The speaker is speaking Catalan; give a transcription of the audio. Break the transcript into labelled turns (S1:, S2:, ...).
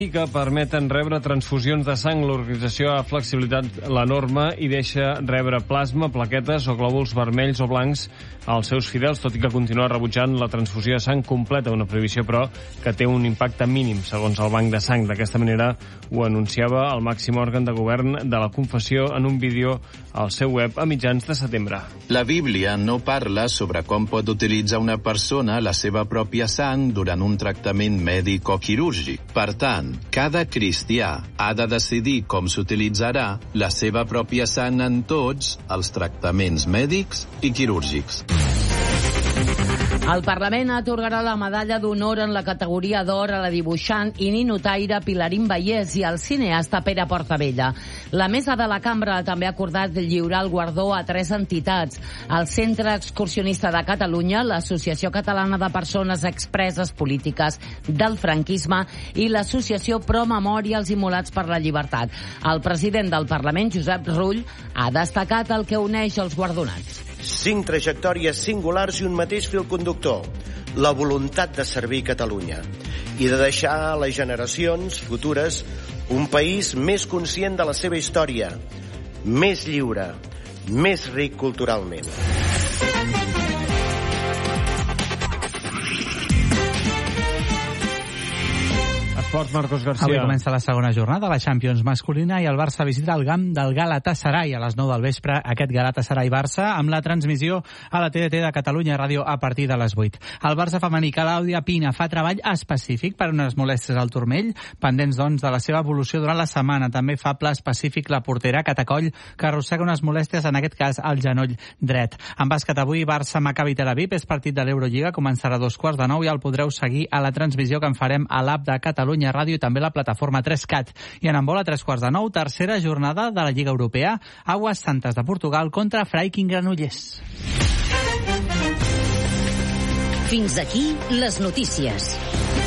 S1: que permeten rebre transfusions de sang. L'organització ha flexibilitat la norma i deixa rebre plasma, plaquetes o glòbuls vermells o blancs als seus fidels, tot i que continua rebutjant la transfusió de sang completa, una prohibició, però, que té un impacte mínim, segons el Banc de Sang. D'aquesta manera ho anunciava el màxim òrgan de govern de la confessió en un vídeo al seu web a mitjans de setembre.
S2: La Bíblia no parla sobre com pot utilitzar una persona la seva pròpia sang durant un tractament mèdic o quirúrgic. Per tant, cada cristià ha de decidir com s'utilitzarà la seva pròpia sang en tots els tractaments mèdics i quirúrgics.
S3: El Parlament atorgarà la medalla d'honor en la categoria d'or a la dibuixant i ninotaire Pilarín Vallès i al cineasta Pere Portabella. La mesa de la cambra també ha acordat lliurar el guardó a 3 entitats: el Centre Excursionista de Catalunya, l'Associació Catalana de Persones Expreses Polítiques del Franquisme i l'Associació Pro Memòria als Immolats per la Llibertat. El president del Parlament, Josep Rull, ha destacat el que uneix els guardonats.
S4: 5 trajectòries singulars i un mateix fil conductor: la voluntat de servir Catalunya i de deixar a les generacions futures un país més conscient de la seva història, més lliure, més ric culturalment.
S1: Esports, Marcos García.
S5: Avui comença la segona jornada, la Champions masculina, i el Barça visita el camp del Galatasaray a les 9 del vespre. Aquest Galatasaray-Barça amb la transmissió a la TDT de Catalunya Ràdio a partir de les 8. El Barça femení, Clàudia Pina, fa treball específic per unes molèsties al turmell, pendents, doncs, de la seva evolució durant la setmana. També fa pla específic la portera Catacoll, que arrossega unes molèsties, en aquest cas, al genoll dret. En bàsquet avui, Barça-Maccabi Tel Aviv, és partit de l'Eurolliga, començarà a 2:15 i el podreu seguir a la transmissió que en farem a l'app de Catalunya Ràdio i també la plataforma 3CAT. I en handbol a 3:15, tercera jornada de la Lliga Europea, Aguas Santas de Portugal contra Freiking Granollers.
S6: Fins aquí les notícies.